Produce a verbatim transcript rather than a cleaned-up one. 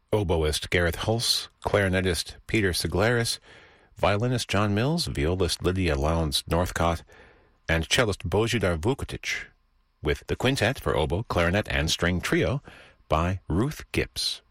oboist Gareth Hulse, clarinetist Peter Siglaris, violinist John Mills, violist Lydia Lowndes Northcott, and cellist Božidar Vukotic, with the quintet for oboe, clarinet, and string trio by Ruth Gibbs.